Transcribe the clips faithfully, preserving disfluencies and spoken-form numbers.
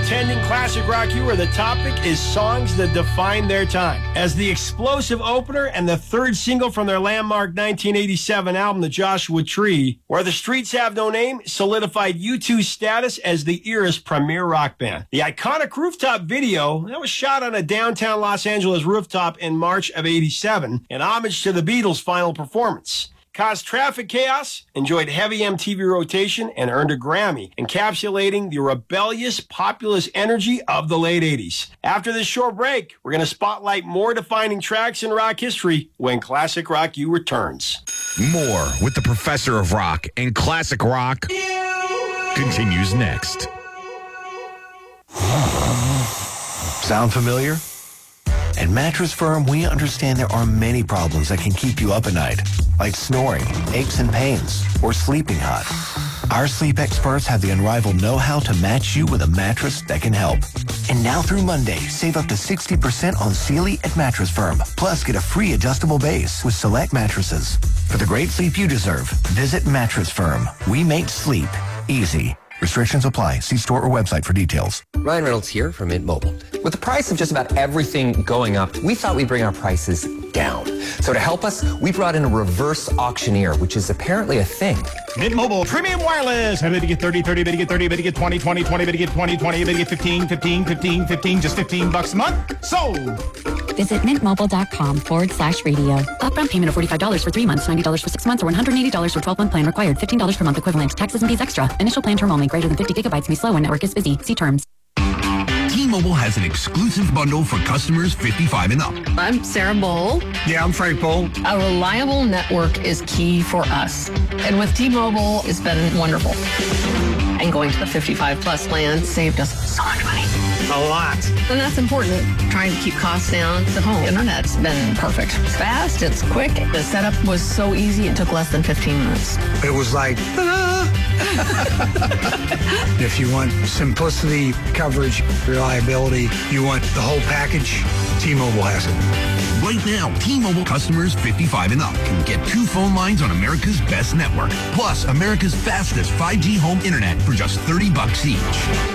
attending Classic Rock U, where the topic is songs that define their time. As the explosive opener and the third single from their landmark nineteen eighty-seven album, The Joshua Tree, Where the Streets Have No Name, solidified U two's status as the era's premier rock band. The iconic rooftop video that was shot on a downtown Los Angeles rooftop in March of eighty-seven, in homage to the Beatles' final performance, caused traffic chaos, enjoyed heavy M T V rotation, and earned a Grammy, encapsulating the rebellious, populist energy of the late eighties. After this short break, we're going to spotlight more defining tracks in rock history when Classic Rock U returns. More with the Professor of Rock and Classic Rock continues next. Sound familiar? At Mattress Firm, we understand there are many problems that can keep you up at night, like snoring, aches and pains, or sleeping hot. Our sleep experts have the unrivaled know-how to match you with a mattress that can help. And now through Monday, save up to sixty percent on Sealy at Mattress Firm. Plus, get a free adjustable base with select mattresses. For the great sleep you deserve, visit Mattress Firm. We make sleep easy. Restrictions apply. See store or website for details. Ryan Reynolds here from Mint Mobile. With the price of just about everything going up, we thought we'd bring our prices down. So to help us, we brought in a reverse auctioneer, which is apparently a thing. Mint Mobile Premium Wireless. Better get thirty, thirty, better get thirty, better get twenty, twenty, twenty, better get twenty, twenty, better get fifteen, fifteen, fifteen, fifteen, just fifteen bucks a month. Sold. Visit mintmobile.com forward slash radio. Upfront payment of forty-five dollars for three months, ninety dollars for six months, or one hundred eighty dollars for twelve-month plan required. fifteen dollars per month equivalent. Taxes and fees extra. Initial plan term only. Greater than fifty gigabytes may slow when network is busy. See terms. T-Mobile has an exclusive bundle for customers fifty-five and up. I'm Sarah Bowl. Yeah, I'm Frank Bowl. A reliable network is key for us. And with T-Mobile, it's been wonderful. And going to the fifty-five plus plan saved us so much money. A lot. And that's important. Trying to keep costs down. The home internet's been perfect. It's fast, it's quick. The setup was so easy, it took less than fifteen minutes. It was like, ah. If you want simplicity, coverage, reliability, you want the whole package, T-Mobile has it. Right now, T-Mobile customers fifty-five and up can get two phone lines on America's best network, plus America's fastest five G home internet for just thirty bucks each.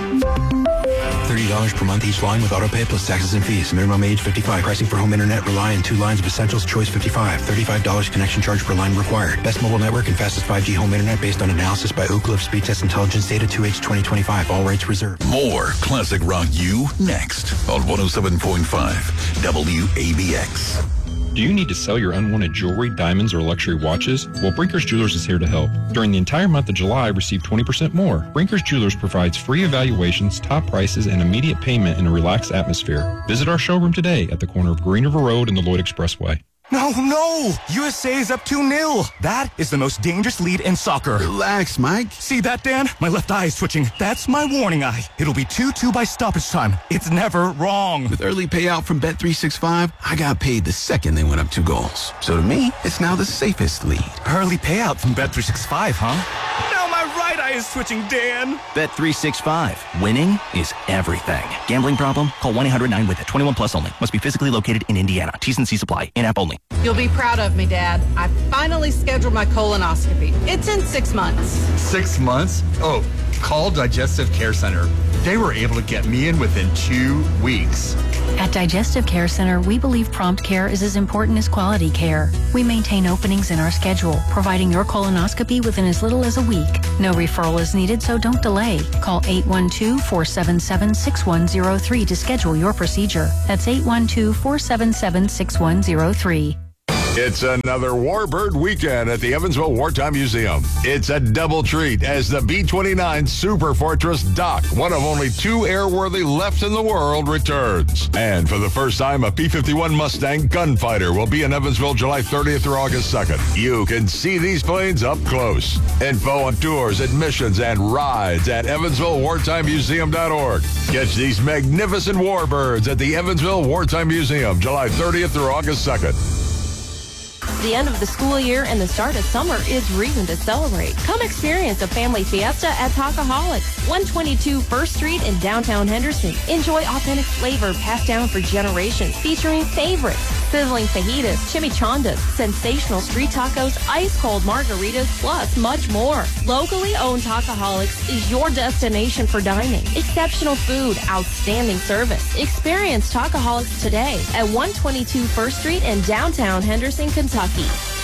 thirty dollars per month each line with autopay plus taxes and fees. Minimum age fifty-five. Pricing for home internet rely on two lines of Essentials Choice fifty-five. thirty-five dollars connection charge per line required. Best mobile network and fastest five G home internet based on analysis by Oak Cliff Speed Test Intelligence Data two H twenty twenty-five. All rates reserved. More Classic Rock U next on one oh seven point five W A B X. Do you need to sell your unwanted jewelry, diamonds, or luxury watches? Well, Brinkers Jewelers is here to help. During the entire month of July, receive twenty percent more. Brinkers Jewelers provides free evaluations, top prices, and immediate payment in a relaxed atmosphere. Visit our showroom today at the corner of Green River Road and the Lloyd Expressway. No, no! U S A is up two nil. That is the most dangerous lead in soccer. Relax, Mike. See that, Dan? My left eye is twitching. That's my warning eye. It'll be two two by stoppage time. It's never wrong. With early payout from Bet three sixty-five, I got paid the second they went up two goals. So to me, it's now the safest lead. Early payout from Bet three sixty-five, huh? Now my right eye is twitching, Dan. Bet three sixty-five. Winning is everything. Gambling problem? Call one eight hundred nine with it. twenty-one plus only. Must be physically located in Indiana. T's and C's apply. In-app only. You'll be proud of me, Dad. I finally scheduled my colonoscopy. It's in six months. Six months? Oh, call Digestive Care Center. They were able to get me in within two weeks. At Digestive Care Center, we believe prompt care is as important as quality care. We maintain openings in our schedule, providing your colonoscopy within as little as a week. No referral is needed, so don't delay. Call eight one two, four seven seven, six one zero three to schedule your procedure. That's eight one two, four seven seven, six one zero three. It's another Warbird weekend at the Evansville Wartime Museum. It's a double treat as the B twenty-nine Super Fortress Doc, one of only two airworthy left in the world, returns. And for the first time, a P fifty-one Mustang Gunfighter will be in Evansville July thirtieth through August second. You can see these planes up close. Info on tours, admissions, and rides at evansville wartime museum dot org. Catch these magnificent Warbirds at the Evansville Wartime Museum July thirtieth through August second. The end of the school year and the start of summer is reason to celebrate. Come experience a family fiesta at Talkaholics, one twenty-two First Street in downtown Henderson. Enjoy authentic flavor passed down for generations, featuring favorites, Sizzling fajitas, chimichangas, sensational street tacos, ice-cold margaritas, plus much more. Locally owned Talkaholics is your destination for dining. Exceptional food, outstanding service. Experience Talkaholics today at one twenty-two First Street in downtown Henderson, Kentucky.